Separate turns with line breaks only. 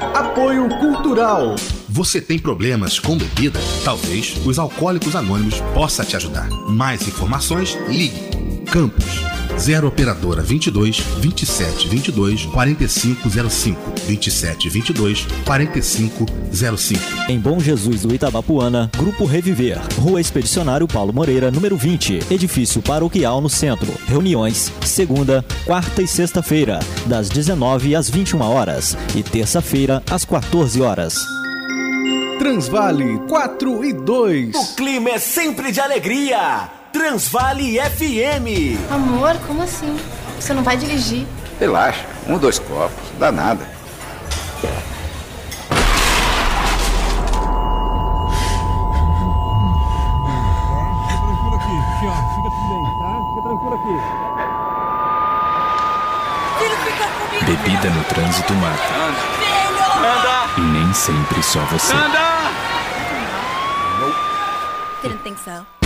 Apoio Cultural.
Você tem problemas com bebida? Talvez os Alcoólicos Anônimos possa te ajudar. Mais informações, ligue. Campos 0 operadora 22 27 22 4505 27 22 4505.
Em Bom Jesus do Itabapuana, Grupo Reviver, Rua Expedicionário Paulo Moreira, número 20, Edifício Paroquial no Centro. Reuniões segunda, quarta e sexta-feira, das 19 às 21 horas e terça-feira às 14 horas.
Transvale 4 e 2.
O clima é sempre de alegria. Transvale FM.
Amor, como assim? Você não vai dirigir?
Relaxa, 1 ou 2 copos, não dá nada.
Fica tranquilo aqui, fica tudo bem, tá? Fica tranquilo aqui.
Filho, fica comigo.
Bebida no trânsito mata.
Filho!
Anda! E nem sempre só você.
Didn't think so.